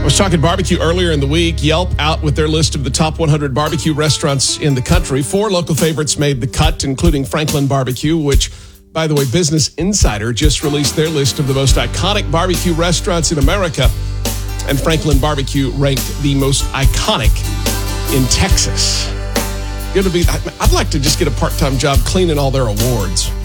I was talking barbecue earlier in the week. Yelp out with their list of the top 100 barbecue restaurants in the country. 4 local favorites made the cut, including Franklin Barbecue, which, by the way, Business Insider just released their list of the most iconic barbecue restaurants in America. And Franklin Barbecue ranked the most iconic in Texas. I'd like to just get a part-time job cleaning all their awards.